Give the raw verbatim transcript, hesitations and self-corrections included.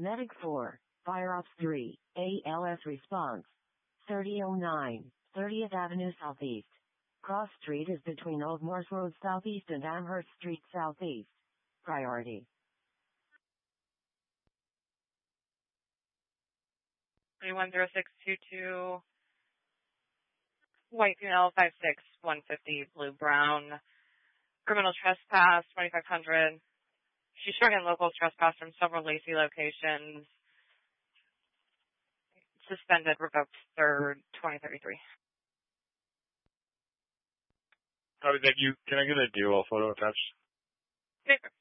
Medic four, Fire Ops three, A L S response. thirty oh nine, thirtieth Avenue Southeast. Cross Street is between Old Morse Road Southeast and Amherst Street Southeast. Priority. three one zero six two two, White L five six one fifty, Blue Brown. Criminal trespass, twenty-five hundred. She's showing in local trespass from several Lacey locations. Suspended, revoked, third, twenty thirty-three. How did that you, can I get a duo photo attached? Okay.